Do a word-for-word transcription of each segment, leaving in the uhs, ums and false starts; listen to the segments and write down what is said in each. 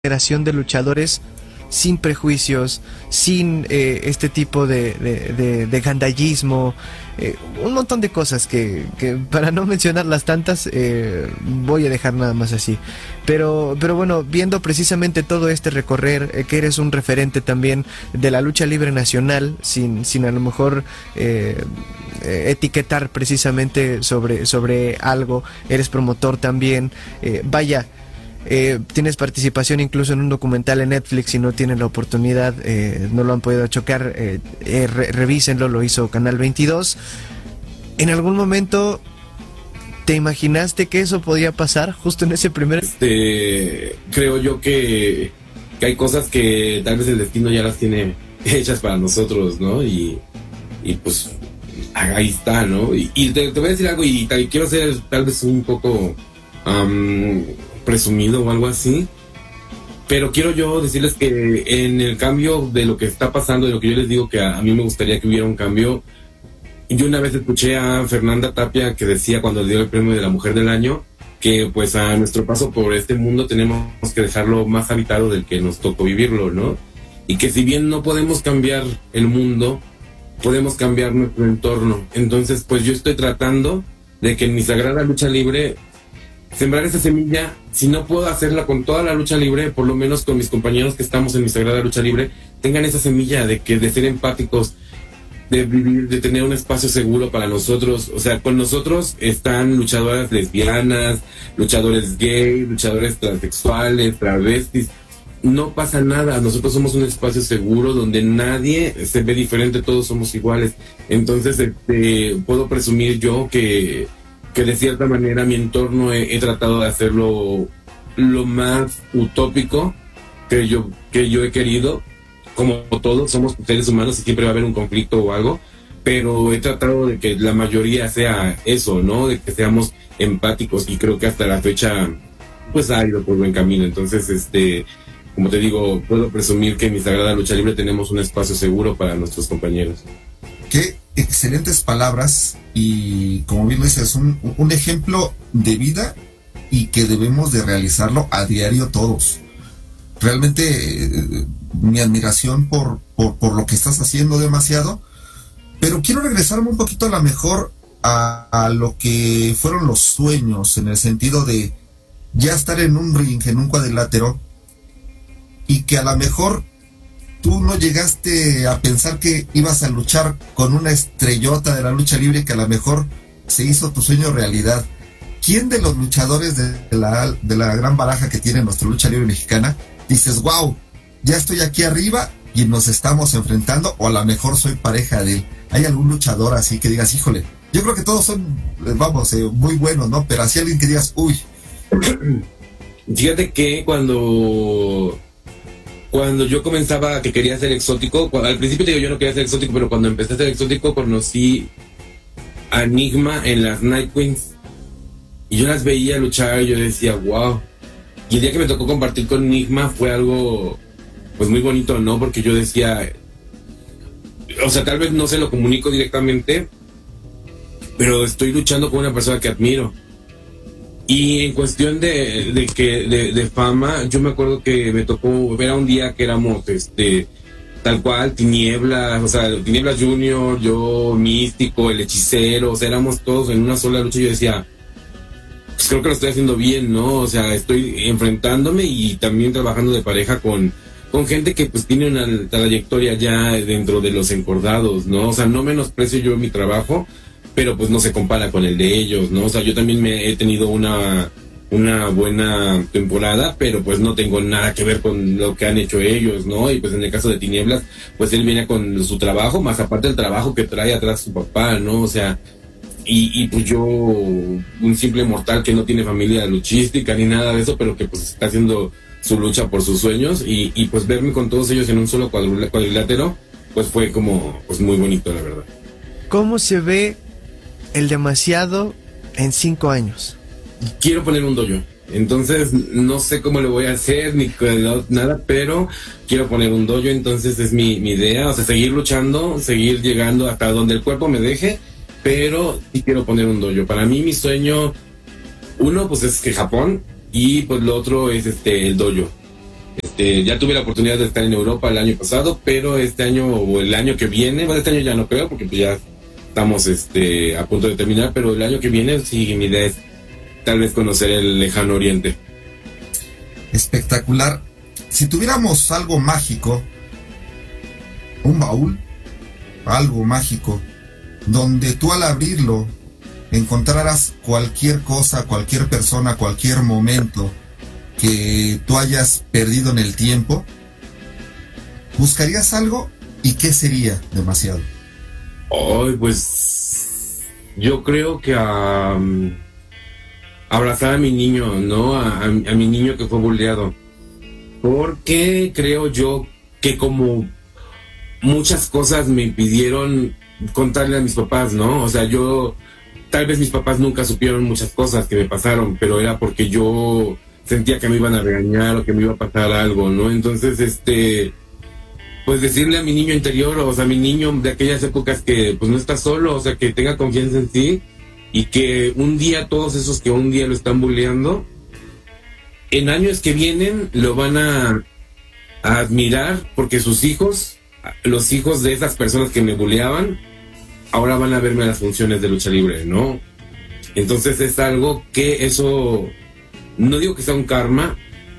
generación de luchadores sin prejuicios, sin eh, este tipo de, de, de, de gandallismo, eh, un montón de cosas que, que para no mencionarlas tantas eh, voy a dejar nada más así. Pero, pero bueno, viendo precisamente todo este recorrer, eh, que eres un referente también de la lucha libre nacional, sin, sin a lo mejor eh, eh, etiquetar precisamente sobre, sobre algo, eres promotor también, eh, vaya. Eh, tienes participación incluso en un documental en Netflix. Si no tienen la oportunidad, eh, no lo han podido chocar, eh, eh, re revísenlo, lo hizo Canal veintidós. ¿En algún momento te imaginaste que eso podía pasar justo en ese primer...? Este, creo yo que, que hay cosas que tal vez el destino ya las tiene hechas para nosotros, ¿no? Y, y pues ahí está, ¿no? Y, y te, te voy a decir algo, y, y quiero ser tal vez un poco... Um, presumido o algo así, pero quiero yo decirles que en el cambio de lo que está pasando, de lo que yo les digo que a, a mí me gustaría que hubiera un cambio. Yo una vez escuché a Fernanda Tapia que decía cuando dio el premio de la Mujer del Año que pues a nuestro paso por este mundo tenemos que dejarlo más habitado del que nos tocó vivirlo, ¿no? Y que si bien no podemos cambiar el mundo, podemos cambiar nuestro entorno. Entonces pues yo estoy tratando de que en mi sagrada lucha libre sembrar esa semilla. Si no puedo hacerla con toda la lucha libre, por lo menos con mis compañeros que estamos en mi sagrada lucha libre, tengan esa semilla de que de ser empáticos, de vivir, de tener un espacio seguro para nosotros. O sea, con nosotros están luchadoras lesbianas, luchadores gay, luchadores transexuales, travestis. No pasa nada, nosotros somos un espacio seguro donde nadie se ve diferente, todos somos iguales. Entonces, este, puedo presumir yo que que de cierta manera mi entorno he, he tratado de hacerlo lo más utópico que yo, que yo he querido. Como todos somos seres humanos y siempre va a haber un conflicto o algo, pero he tratado de que la mayoría sea eso, ¿no? De que seamos empáticos, y creo que hasta la fecha pues ha ido por buen camino. Entonces, este, como te digo, puedo presumir que en mi sagrada lucha libre tenemos un espacio seguro para nuestros compañeros. Qué excelentes palabras, y como bien lo dices, un, un ejemplo de vida, y que debemos de realizarlo a diario todos. Realmente eh, mi admiración por, por, por lo que estás haciendo demasiado, pero quiero regresarme un poquito a la mejor a, a lo que fueron los sueños, en el sentido de ya estar en un ring, en un cuadrilátero, y que a lo mejor tú no llegaste a pensar que ibas a luchar con una estrellota de la lucha libre, que a lo mejor se hizo tu sueño realidad. ¿Quién de los luchadores de la, de la gran baraja que tiene nuestra lucha libre mexicana dices, wow, ya estoy aquí arriba y nos estamos enfrentando, o a lo mejor soy pareja de él? ¿Hay algún luchador así que digas, híjole? Yo creo que todos son, vamos, eh, muy buenos, ¿no? Pero así alguien que digas, uy. Fíjate que cuando... Cuando yo comenzaba que quería ser exótico, al principio te digo yo no quería ser exótico, pero cuando empecé a ser exótico conocí a Enigma en las Night Queens, y yo las veía luchar y yo decía, wow. Y el día que me tocó compartir con Enigma fue algo pues muy bonito, ¿no? Porque yo decía, o sea, tal vez no se lo comunico directamente, pero estoy luchando con una persona que admiro. Y en cuestión de, de que de, de fama, yo me acuerdo que me tocó ver a un día que éramos este tal cual Tinieblas, o sea, Tinieblas Junior, yo Místico, el Hechicero, o sea, éramos todos en una sola lucha. Y yo decía, pues creo que lo estoy haciendo bien, ¿no? O sea, estoy enfrentándome y también trabajando de pareja con, con gente que pues tiene una trayectoria ya dentro de los encordados, ¿no? O sea, no menosprecio yo mi trabajo, pero pues no se compara con el de ellos, ¿no? O sea, yo también me he tenido una, una buena temporada, pero pues no tengo nada que ver con lo que han hecho ellos, ¿no? Y pues en el caso de Tinieblas, pues él viene con su trabajo, más aparte del trabajo que trae atrás su papá, ¿no? O sea, y, y pues yo, un simple mortal que no tiene familia luchística ni nada de eso, pero que pues está haciendo su lucha por sus sueños, y, y pues verme con todos ellos en un solo cuadrilátero, pues fue como, pues muy bonito, la verdad. ¿Cómo se ve el Demasiado en cinco años? Quiero poner un dojo. Entonces no sé cómo lo voy a hacer ni nada, pero quiero poner un dojo. Entonces es mi, mi idea, o sea, seguir luchando, seguir llegando hasta donde el cuerpo me deje, pero sí quiero poner un dojo. Para mí mi sueño, uno pues es que Japón, y pues lo otro es este el dojo. este, ya tuve la oportunidad de estar en Europa el año pasado, pero este año o el año que viene, bueno, este año ya no creo porque pues ya estamos este, a punto de terminar, pero el año que viene sí, mi idea es tal vez conocer el lejano oriente. Espectacular. Si tuviéramos algo mágico, un baúl, algo mágico, donde tú al abrirlo encontraras cualquier cosa, cualquier persona, cualquier momento que tú hayas perdido en el tiempo, ¿buscarías algo? ¿Y qué sería demasiado? Ay, pues yo creo que a um, abrazar a mi niño, ¿no? A, a, a mi niño que fue bulleado. Porque creo yo que como muchas cosas me impidieron contarle a mis papás, ¿no? O sea, yo, tal vez mis papás nunca supieron muchas cosas que me pasaron, pero era porque yo sentía que me iban a regañar o que me iba a pasar algo, ¿no? Entonces, este, pues decirle a mi niño interior, o sea, a mi niño de aquellas épocas que pues no está solo, o sea, que tenga confianza en sí y que un día todos esos que un día lo están bulleando, en años que vienen lo van a, a admirar porque sus hijos, los hijos de esas personas que me bulleaban, ahora van a verme a las funciones de lucha libre, ¿no? Entonces es algo que eso, no digo que sea un karma,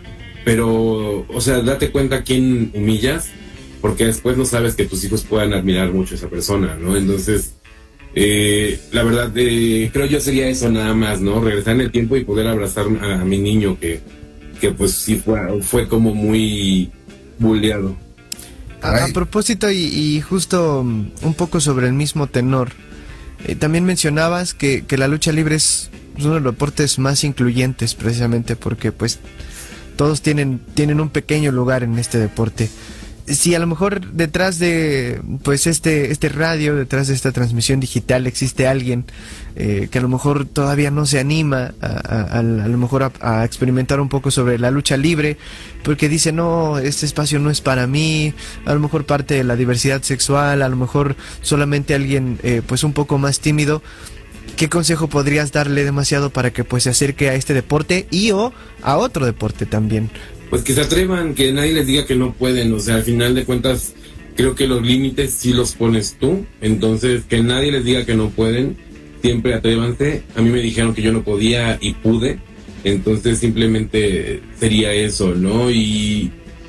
pero, o sea, date cuenta a quién humillas, porque después no sabes que tus hijos puedan admirar mucho a esa persona, ¿no? Entonces, eh, la verdad, eh, creo yo sería eso nada más, ¿no? Regresar en el tiempo y poder abrazar a, a mi niño que, que pues sí fue, fue como muy bulleado. A, a propósito y, y justo um, un poco sobre el mismo tenor, eh, también mencionabas que, que la lucha libre es uno de los deportes más incluyentes precisamente porque pues todos tienen, tienen un pequeño lugar en este deporte. Si a lo mejor detrás de pues este este radio, detrás de esta transmisión digital existe alguien eh, que a lo mejor todavía no se anima a, a, a, a lo mejor a, a experimentar un poco sobre la lucha libre porque dice no, este espacio no es para mí, a lo mejor parte de la diversidad sexual, a lo mejor solamente alguien eh, pues un poco más tímido, ¿qué consejo podrías darle demasiado para que pues se acerque a este deporte y o a otro deporte también? Pues que se atrevan, que nadie les diga que no pueden, o sea, al final de cuentas, creo que los límites sí los pones tú, entonces que nadie les diga que no pueden, siempre atrévanse. A mí me dijeron que yo no podía y pude, entonces simplemente sería eso, ¿no? Y,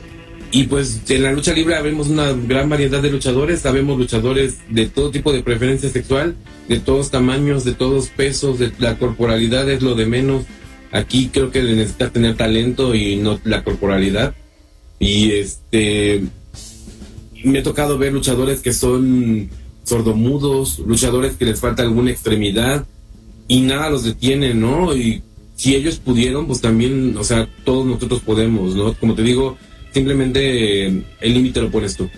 y pues en la lucha libre habemos una gran variedad de luchadores, sabemos luchadores de todo tipo de preferencia sexual, de todos tamaños, de todos pesos, de la corporalidad es lo de menos. Aquí creo que necesitas tener talento y no la corporalidad. Y este me ha tocado ver luchadores que son sordomudos, luchadores que les falta alguna extremidad y nada los detiene, ¿no? Y si ellos pudieron, pues también, o sea, todos nosotros podemos, ¿no? Como te digo, simplemente eh, el límite lo pones tú.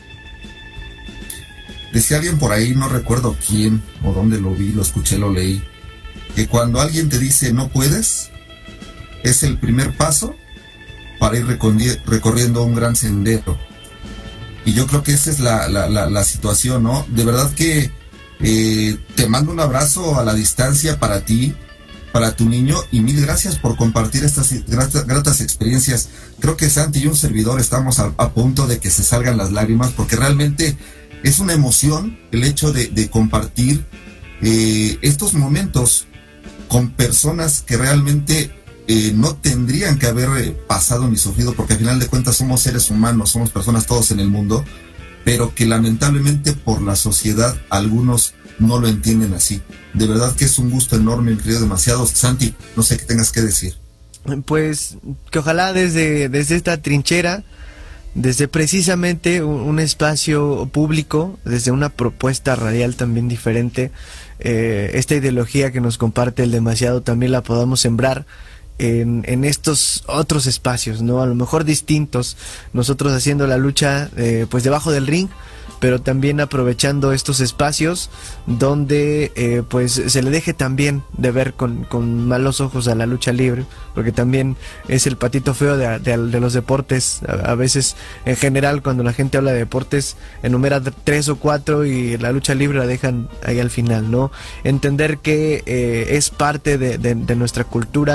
Decía alguien por ahí, no recuerdo quién o dónde lo vi, lo escuché, lo leí, que cuando alguien te dice no puedes, es el primer paso para ir recorriendo un gran sendero. Y yo creo que esa es la, la, la, la situación, ¿no? De verdad que eh, te mando un abrazo a la distancia para ti, para tu niño, y mil gracias por compartir estas gratas, gratas experiencias. Creo que Santi y un servidor estamos a, a punto de que se salgan las lágrimas, porque realmente es una emoción el hecho de, de compartir eh, estos momentos con personas que realmente Eh, no tendrían que haber eh, pasado ni sufrido, porque al final de cuentas somos seres humanos, somos personas todos en el mundo, pero que lamentablemente por la sociedad algunos no lo entienden así. De verdad que es un gusto enorme, mi querido demasiado. Santi, no sé qué tengas que decir. Pues que ojalá desde, desde esta trinchera, desde precisamente un, un espacio público, desde una propuesta radial también diferente, eh, esta ideología que nos comparte el demasiado también la podamos sembrar En, en estos otros espacios, ¿no? A lo mejor distintos, nosotros haciendo la lucha eh, pues debajo del ring, pero también aprovechando estos espacios donde eh, pues se le deje también de ver con, con malos ojos a la lucha libre, porque también es el patito feo de, de, de los deportes. A, a veces en general cuando la gente habla de deportes enumera tres o cuatro y la lucha libre la dejan ahí al final, ¿no? Entender que eh, es parte de, de, de nuestra cultura, es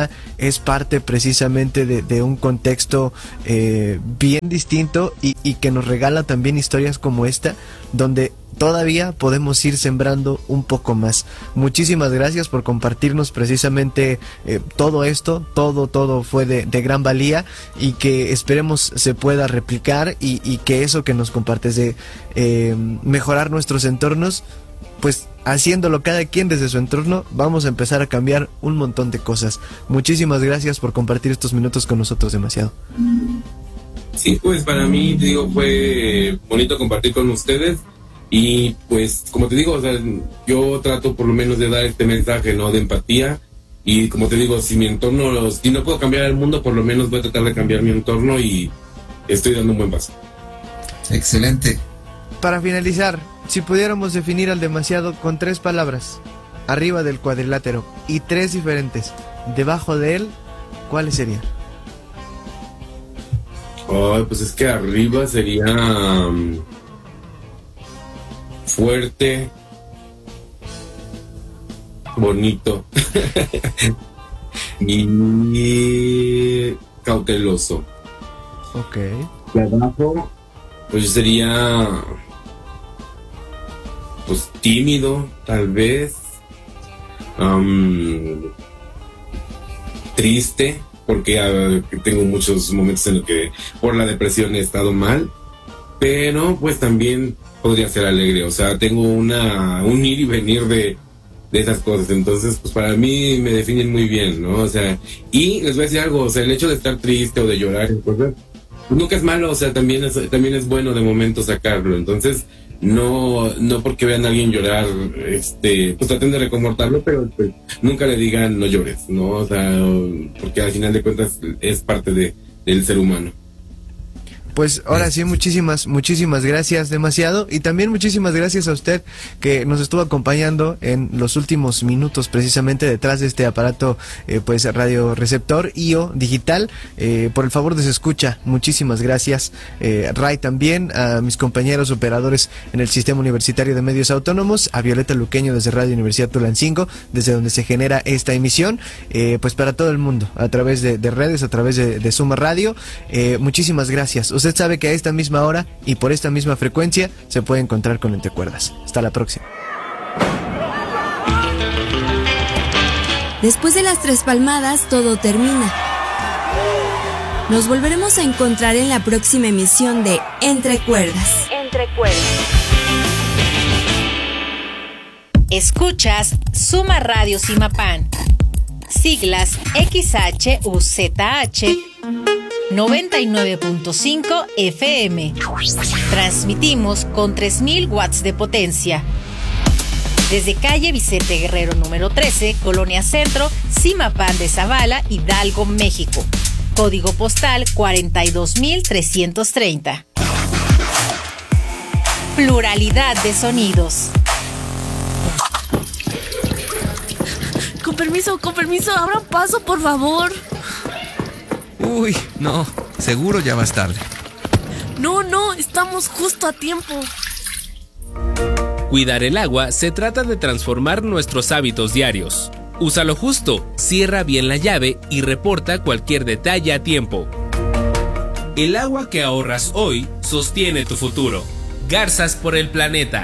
es parte precisamente de, de un contexto eh, bien distinto y, y que nos regala también historias como esta, donde todavía podemos ir sembrando un poco más. Muchísimas gracias por compartirnos precisamente eh, todo esto, todo, todo fue de, de gran valía y que esperemos se pueda replicar y, y que eso que nos compartes de eh, mejorar nuestros entornos, pues haciéndolo cada quien desde su entorno, vamos a empezar a cambiar un montón de cosas. Muchísimas gracias por compartir estos minutos con nosotros, Demasiado. Sí, pues para mí, te digo, fue bonito compartir con ustedes. Y pues, como te digo, o sea, yo trato por lo menos de dar este mensaje, ¿no? De empatía. Y como te digo, si mi entorno, si no puedo cambiar el mundo, por lo menos voy a tratar de cambiar mi entorno y estoy dando un buen paso. Excelente. Para finalizar, si pudiéramos definir al Demasiado con tres palabras, arriba del cuadrilátero y tres diferentes, debajo de él, ¿cuáles serían? Oh, pues es que arriba sería... Um, fuerte, bonito y cauteloso. Ok. Y abajo, pues sería, pues tímido, tal vez, um, triste, porque uh, tengo muchos momentos en los que por la depresión he estado mal, pero pues también podría ser alegre, o sea, tengo una un ir y venir de, de esas cosas, entonces pues para mí me definen muy bien, ¿no? O sea, y les voy a decir algo, o sea, el hecho de estar triste o de llorar en cosas, pues nunca es malo, o sea, también es, también es bueno de momento sacarlo, entonces no, no porque vean a alguien llorar, este, pues traten de reconfortarlo, pero pues nunca le digan no llores, ¿no? O sea, porque al final de cuentas es parte de, del ser humano. Pues ahora sí, muchísimas, muchísimas gracias, Demasiado, y también muchísimas gracias a usted que nos estuvo acompañando en los últimos minutos precisamente detrás de este aparato eh, pues radioreceptor I O digital, eh, por el favor de su escucha, muchísimas gracias. eh, Ray también, a mis compañeros operadores en el Sistema Universitario de Medios Autónomos, a Violeta Luqueño desde Radio Universidad Tulancingo, desde donde se genera esta emisión, eh, pues para todo el mundo, a través de, de redes, a través de, de Suma Radio, eh, muchísimas gracias. Usted sabe que a esta misma hora y por esta misma frecuencia se puede encontrar con Entre Cuerdas. Hasta la próxima. Después de las tres palmadas, todo termina. Nos volveremos a encontrar en la próxima emisión de Entre Cuerdas. Entre Cuerdas. Escuchas Suma Radio Simapán. Siglas X H U Z H noventa y nueve punto cinco F M. Transmitimos con tres mil watts de potencia. Desde calle Vicente Guerrero número trece, Colonia Centro, Simapán de Zavala, Hidalgo, México. Código postal cuarenta y dos mil trescientos treinta. Pluralidad de sonidos. Con permiso, con permiso, abran paso, por favor. Uy, no, seguro ya vas tarde. No, no, estamos justo a tiempo. Cuidar el agua se trata de transformar nuestros hábitos diarios. Úsalo justo, cierra bien la llave y reporta cualquier detalle a tiempo. El agua que ahorras hoy sostiene tu futuro. Garzas por el planeta.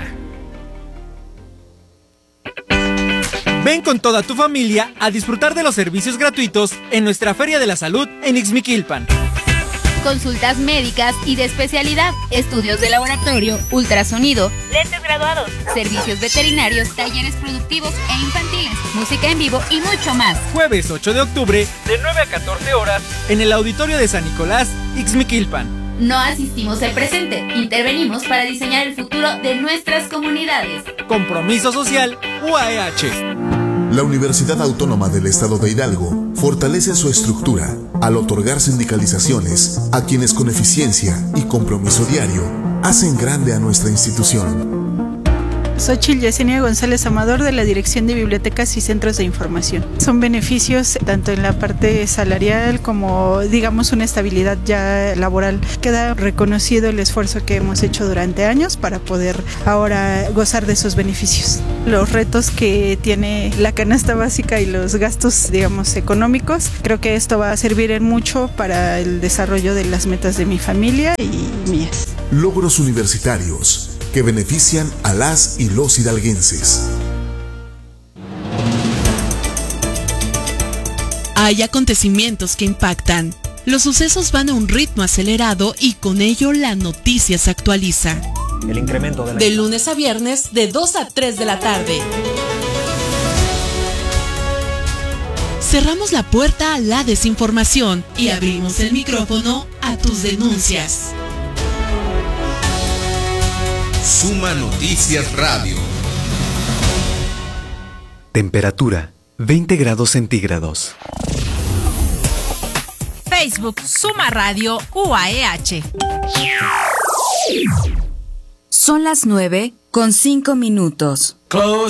Ven con toda tu familia a disfrutar de los servicios gratuitos en nuestra Feria de la Salud en Ixmiquilpan. Consultas médicas y de especialidad, estudios de laboratorio, ultrasonido, Lentes graduados, servicios veterinarios, talleres productivos e infantiles, música en vivo y mucho más. Jueves ocho de octubre, de nueve a catorce horas, en el Auditorio de San Nicolás, Ixmiquilpan. No asistimos al presente, intervenimos para diseñar el futuro de nuestras comunidades. Compromiso Social U A E H. La Universidad Autónoma del Estado de Hidalgo fortalece su estructura al otorgar sindicalizaciones a quienes con eficiencia y compromiso diario hacen grande a nuestra institución. Xochitl Yesenia González Amador, de la Dirección de Bibliotecas y Centros de Información. Son beneficios tanto en la parte salarial como, digamos, una estabilidad ya laboral. Queda reconocido el esfuerzo que hemos hecho durante años para poder ahora gozar de esos beneficios. Los retos que tiene la canasta básica y los gastos, digamos, económicos, creo que esto va a servir en mucho para el desarrollo de las metas de mi familia y mías. Logros universitarios que benefician a las y los hidalguenses. Hay acontecimientos que impactan. Los sucesos van a un ritmo acelerado y con ello la noticia se actualiza. El incremento de la... De lunes a viernes, de dos a tres de la tarde. Cerramos la puerta a la desinformación y abrimos el micrófono a tus denuncias. Suma Noticias Radio. Temperatura veinte grados centígrados. Facebook Suma Radio U A E H. Son las nueve con cinco minutos. Close.